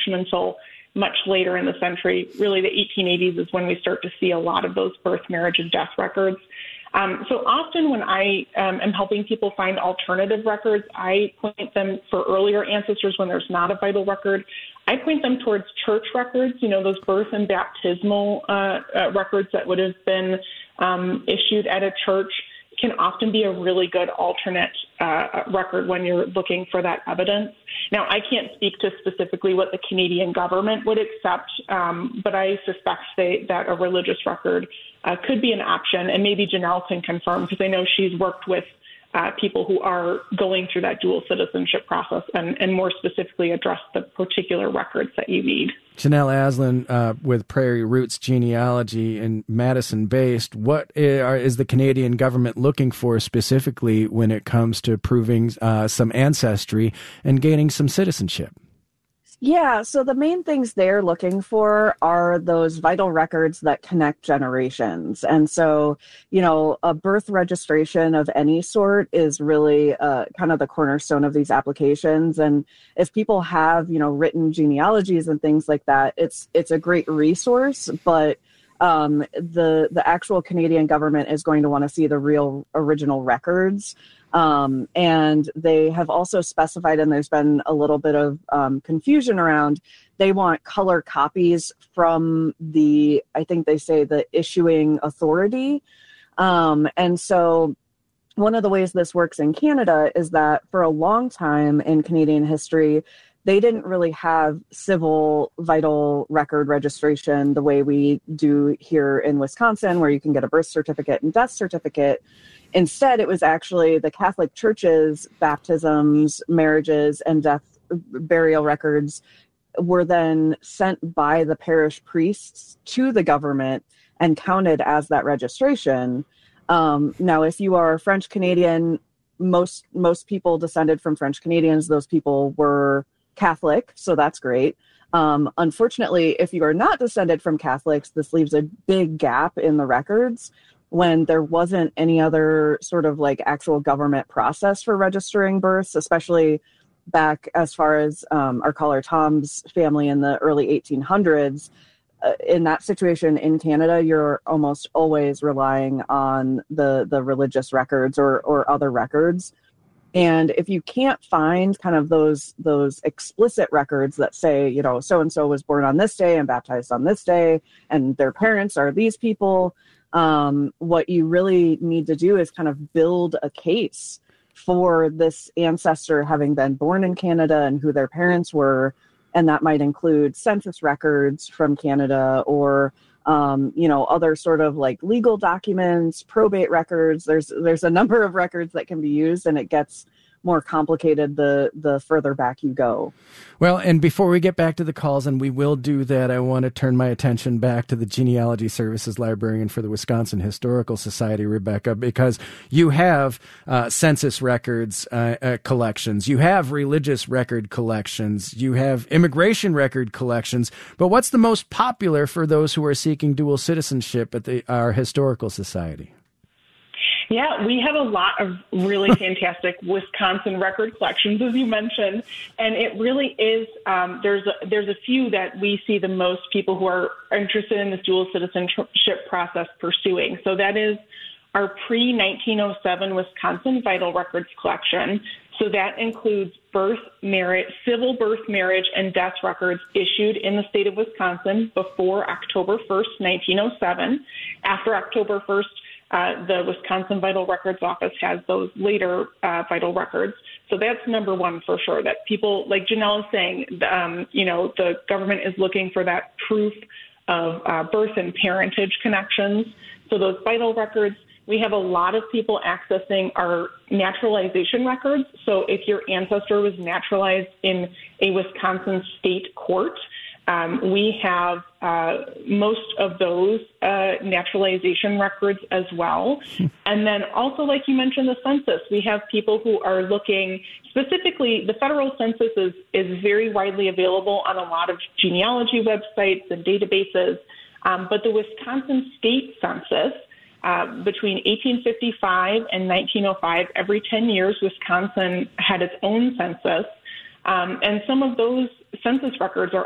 function until much later in the century. Really, the 1880s is when we start to see a lot of those birth, marriage, and death records. So often when I am helping people find alternative records, I point them for earlier ancestors when there's not a vital record. I point them towards church records, those birth and baptismal records that would have been issued at a church can often be a really good alternate record when you're looking for that evidence. Now, I can't speak to specifically what the Canadian government would accept, but I suspect that a religious record could be an option, and maybe Janelle can confirm, because I know she's worked with people who are going through that dual citizenship process and more specifically address the particular records that you need. Janelle Aslan with Prairie Roots Genealogy and Madison-based. What is the Canadian government looking for specifically when it comes to proving some ancestry and gaining some citizenship? Yeah, so the main things they're looking for are those vital records that connect generations. And so, a birth registration of any sort is really kind of the cornerstone of these applications. And if people have, written genealogies and things like that, it's a great resource, but the actual Canadian government is going to want to see the real original records. And they have also specified, and there's been a little bit of confusion around, they want color copies from I think they say the issuing authority. And so one of the ways this works in Canada is that for a long time in Canadian history, they didn't really have civil vital record registration the way we do here in Wisconsin, where you can get a birth certificate and death certificate. Instead, it was actually the Catholic Church's baptisms, marriages, and death burial records were then sent by the parish priests to the government and counted as that registration. Now, if you are French Canadian, most people descended from French Canadians. Those people were Catholic, so that's great. Unfortunately, if you are not descended from Catholics, this leaves a big gap in the records when there wasn't any other sort of actual government process for registering births, especially back as far as our caller Tom's family in the early 1800s. In that situation in Canada, you're almost always relying on the religious records or other records. And if you can't find kind of those explicit records that say, so-and-so was born on this day and baptized on this day, and their parents are these people, what you really need to do is kind of build a case for this ancestor having been born in Canada and who their parents were. And that might include census records from Canada or, other sort of legal documents, probate records. There's a number of records that can be used, and it gets more complicated the further back you go. Well, and before we get back to the calls, and we will do that, I want to turn my attention back to the Genealogy Services Librarian for the Wisconsin Historical Society, Rebecca, because you have census records collections, you have religious record collections, you have immigration record collections, but what's the most popular for those who are seeking dual citizenship at our Historical Society? Yeah, we have a lot of really fantastic Wisconsin record collections, as you mentioned, and it really is. There's a few that we see the most people who are interested in this dual citizenship process pursuing. So that is our pre-1907 Wisconsin Vital Records collection. So that includes civil birth, marriage, and death records issued in the state of Wisconsin before October 1st, 1907. After October 1st, the Wisconsin Vital Records Office has those later vital records. So that's number one for sure, that people, like Janelle is saying, the government is looking for that proof of birth and parentage connections. So those vital records, we have a lot of people accessing our naturalization records. So if your ancestor was naturalized in a Wisconsin state court, we have most of those naturalization records as well. And then also, like you mentioned, the census. We have people who are looking specifically, the federal census is very widely available on a lot of genealogy websites and databases. But the Wisconsin state census, between 1855 and 1905, every 10 years, Wisconsin had its own census. And some of those census records are